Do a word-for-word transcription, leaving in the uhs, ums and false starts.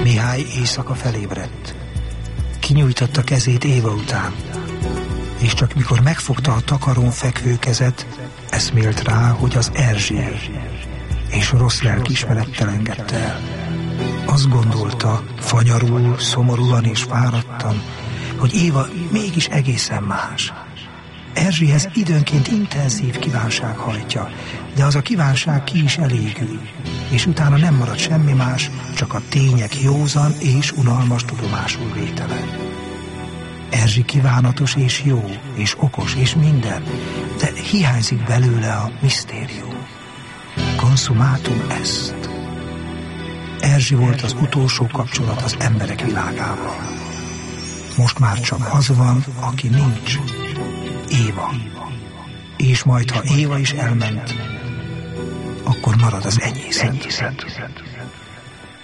Mihály éjszaka felébredt. Kinyújtotta kezét Éva után, és csak mikor megfogta a takarón fekvő kezet, eszmélt rá, hogy az Erzsé, és rossz lelkiismerettel engedte el. Azt gondolta, fanyarul, szomorúan és fáradtan, hogy Éva mégis egészen más. Erzséhez időnként intenzív kívánság hajtja, de az a kívánság ki is elégül, és utána nem marad semmi más, csak a tények józan és unalmas tudomásul vétele. Erzsi kívánatos és jó, és okos, és minden, de hiányzik belőle a misztérium. Consummatum est. Erzsi volt az utolsó kapcsolat az emberek világával. Most már csak az van, aki nincs. Éva. És majd, ha Éva is elment, akkor marad az enyészet.